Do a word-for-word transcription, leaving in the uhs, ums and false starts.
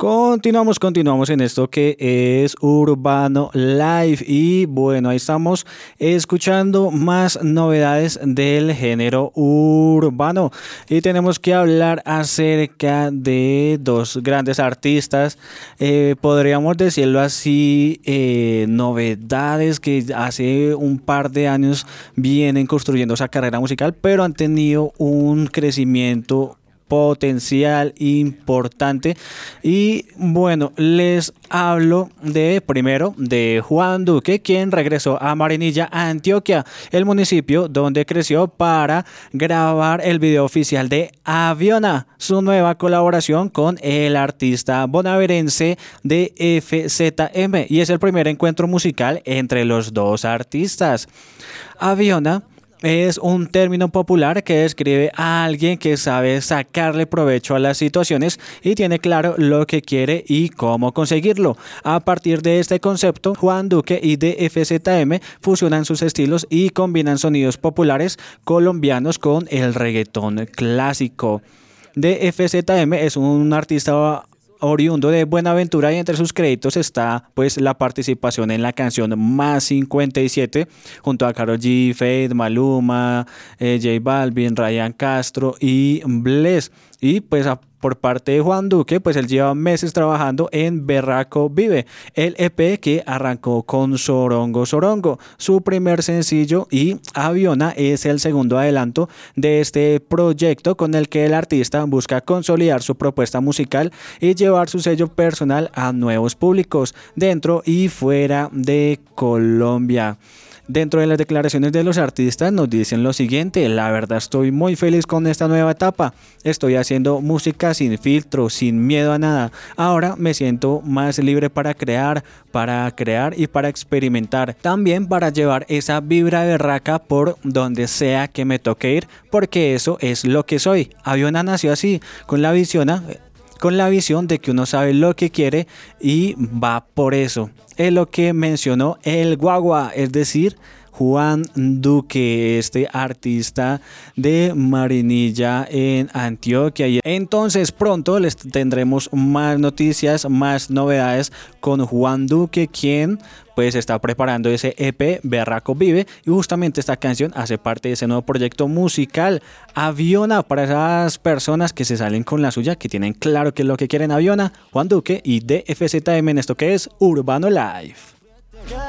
Continuamos, continuamos en esto que es Urbano Live y bueno, ahí estamos escuchando más novedades del género urbano y tenemos que hablar acerca de dos grandes artistas, eh, podríamos decirlo así, eh, novedades que hace un par de años vienen construyendo esa carrera musical, pero han tenido un crecimiento potencial importante y bueno, les hablo de primero de Juan Duque, quien regresó a Marinilla, Antioquia, el municipio donde creció, para grabar el video oficial de Aviona, su nueva colaboración con el artista bonaerense de F Z M, y es el primer encuentro musical entre los dos artistas. Aviona es un término popular que describe a alguien que sabe sacarle provecho a las situaciones y tiene claro lo que quiere y cómo conseguirlo. A partir de este concepto, Juan Duque y D F Z M fusionan sus estilos y combinan sonidos populares colombianos con el reggaetón clásico. D F Z M es un artista oriundo de Buenaventura y entre sus créditos está pues la participación en la canción Más cincuenta y siete junto a Karol G, Feid, Maluma, eh, J Balvin, Ryan Castro y Bless. Y pues a, por parte de Juan Duque, pues él lleva meses trabajando en Berraco Vive, el E P que arrancó con Sorongo Sorongo, su primer sencillo, y Aviona es el segundo adelanto de este proyecto con el que el artista busca consolidar su propuesta musical y llevar su sello personal a nuevos públicos dentro y fuera de Colombia. Dentro de las declaraciones de los artistas nos dicen lo siguiente: la verdad estoy muy feliz con esta nueva etapa, estoy haciendo música sin filtro, sin miedo a nada, ahora me siento más libre para crear, para crear y para experimentar, también para llevar esa vibra berraca por donde sea que me toque ir, porque eso es lo que soy. Aviona nació así, con la visión con la visión de que uno sabe lo que quiere y va por eso. Es lo que mencionó el guagua, es decir, Juan Duque, este artista de Marinilla en Antioquia. Y entonces pronto les tendremos más noticias, más novedades con Juan Duque, quien pues está preparando ese E P Berraco Vive, y justamente esta canción hace parte de ese nuevo proyecto musical Aviona, para esas personas que se salen con la suya, que tienen claro qué es lo que quieren. Aviona, Juan Duque y D F Z M en esto que es Urbano Live.